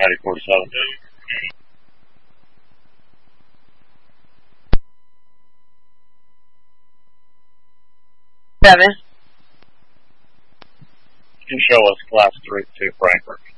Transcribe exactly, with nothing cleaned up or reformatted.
Patty forty-seven. Seven. You can show us class three to Frankfurt.